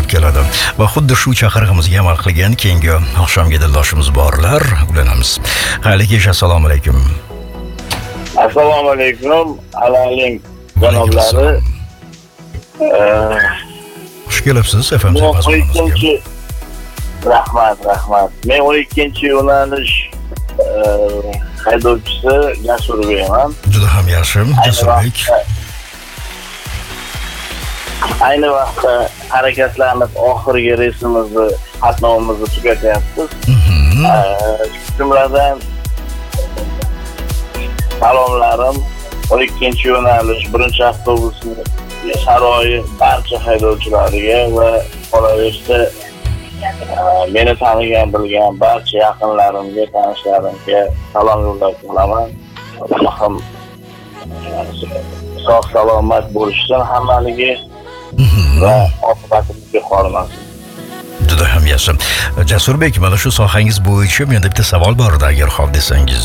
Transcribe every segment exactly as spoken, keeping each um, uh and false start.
keladi. Va xuddi shu chaqirig'imizga amal qilgan keyingi oqshomgi dildoshimiz borlar, ulanamiz. Xayrli kech, assalomu alaykum. Assalomu alaykum, alaling janoblari. Xush kelibsiz F M ikkinchi rahmat, rahmat. Men o'n ikkinchi yo'nalish haydovchisi Jasurbekman. Juda ham yaxshi, Jasurbek. Ayni vaqtda harakatlarimiz oxirgi reysimizni, qatnovimizni tugatyapmiz. Jumladan salomlarim o'n ikkinchi yo'nalish birinchi avtobusning saroyi barcha haydovchilariga va qolaversa meni tanigan bilgan barcha yaqinlarimga, tanishlarimga salom yo'llab qolaman. Allohim sog' salomat bo'lishsin hammaligi va oqibatimizga qolmasin. Juda ham yaxshi. Jasurbek, mana shu sohangiz bo'yicha menda bitta savol bor edi, agar xo'p desangiz.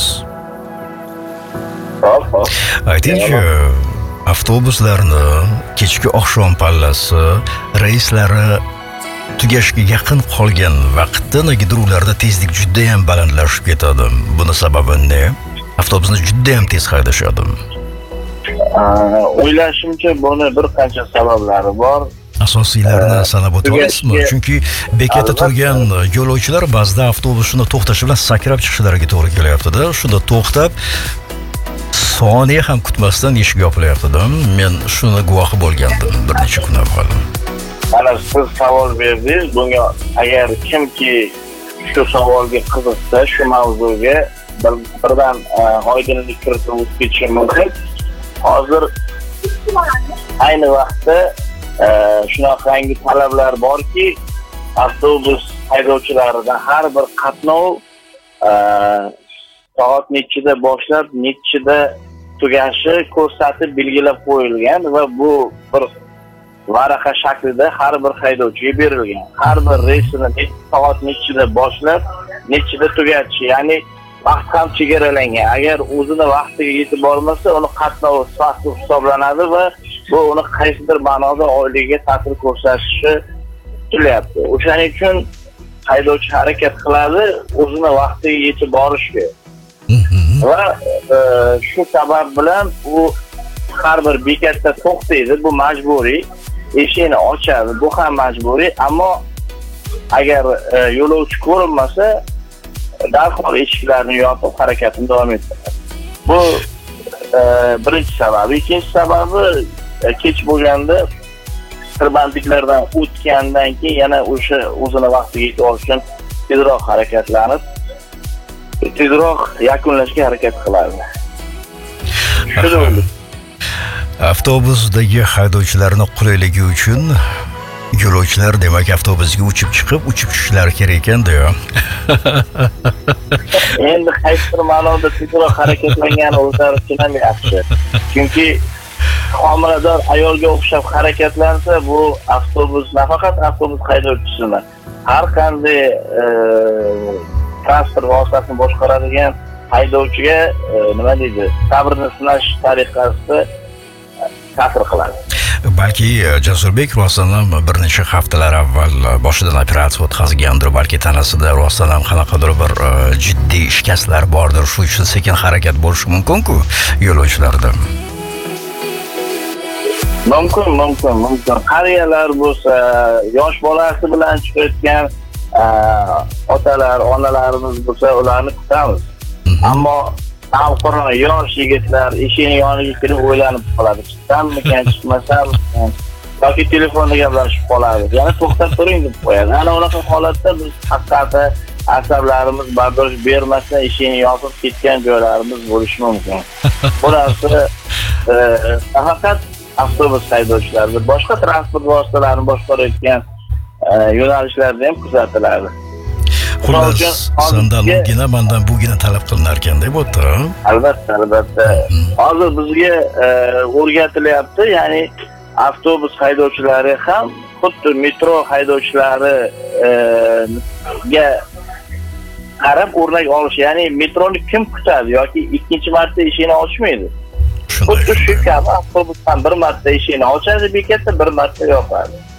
Xo'p, xo'p. Aytingchi, avtobuslarni kechki oqshom pallasi reyslari tugashga yaqin qolgan vaqtda negadir ularda tezlik juda ham balandlashib ketadi. Buni sababi ne? Avtobusni juda ham tez haydashadi. O'ylashimcha buni bir qancha sabablari bor. Asosiylarini sanab o'ta olasizmi? Chunki bekatda turgan yo'lovchilar ba'zida avtobusni to'xtashi bilan sakrab chiqishlariga to'g'ri kelyapti-da. Shunda to'xtab soniya ham kutmasdan eshik yopilyapti-da. Men shuni guvohi bo'lgandim bir necha kun avval. Mana siz savol berdingiz, bunga agar kimki shu savolga qiziqsa, shu mavzuga birdan oydinlik kiritib o'tishim mumkin. Hozir ayni vaqtda shunaqangi talablar borki, avtobus haydovchilaridan har bir qatnov soat nechida boshlab, nechida tugashi ko'rsatib belgilab qo'yilgan va bu bir varaqa shaklida har bir haydovchiga berilgan. Har bir reysini soat nechida boshlab, nechida tugatishi, ya'ni vaqt ham chegaralangan. Agar o'zini vaqtiga yetib bormasa, uni qatnovi soati hisoblanadi va bu uni qaysidir ma'noda oyligiga ta'sir ko'rsatishi kutilyapti. O'shaning uchun haydovchi harakat qiladi o'zini vaqtiga yetib borishga. Va shu sabab bilan u har bir bekatda to'xtaydi, bu majburiy. Eshikni ochadi, bu ham majburiy, ammo agar yo'lovchi ko'rinmasa, darhol eshiklarni yopib harakatini davom ettiradi. Bu birinchi sabab. Ikkinchi sababi, kech bo'lganda tirbandliklardan o'tgandan keyin yana o'sha o'zini vaqtiga yetib olish uchun tezroq harakatlanib, tezroq yakunlashga harakat qiladi. Shunday. Avtobusdagi haydovchilarning qulayligi uchun yo'lovchilar demak avtobusga uchib chiqib, uchib tushishlari kerak ekanda. Endi qaysi ma'noda tezroq harakatlangani o'zlari uchun ham yaxshi. Chunki homilador ayolga o'xshab harakatlansa, bu avtobus nafaqat avtobus haydovchisini, har qanday transport vositasini boshqaradigan haydovchiga nima deydi, sabrni sinash tariqasida ta'sir qiladi. Balki Jasurbek rostdan ham bir necha haftalar avval boshidan operatsiya o'tkazgandir, balki tanasida rostdan ham qanaqadir bir jiddiy shikastlar bordir, shu uchun sekin harakat bo'lishi mumkin-ku yo'lovchilarda. Mumkin, mumkin, mumkin. Qariyalar bo'lsa, yosh bolasi bilan chiqayotgan otalar, onalarimiz bo'lsa, ularni kutamiz. Ammo Avqaro yosh yigitlar eshikning yoniga kirib o'ylanib qoladi. Chiqsammikan, chiqmasammikan, yoki telefonda gaplashib qoladi. Yana to'xtab turing deb qo'yadi. Ana unaqa holatda biz haqiqatda asablarimiz bardosh bermasdan eshikni yopib ketgan joylarimiz bo'lishi mumkin. Bu narsa faqat avtobus haydovchilarida, boshqa transport vositalarini boshqarayotgan yo'nalishlarda ham kuzatiladi. Xullas, sandan ugina, mandan bugina talab qilinar ekan deb o'tdi. Albatta, albatta. Hozir bizga o'rgatilyapti, ya'ni avtobus haydovchilari ham xuddi metro haydovchilariga qarab o'rnak olish, ya'ni metroni kim kutadi yoki ikkinchi marta eshikni ochmaydi. Xuddi shu kabi avtobus ham bir marta eshikni ochadi bekatda, bir marta yopadi.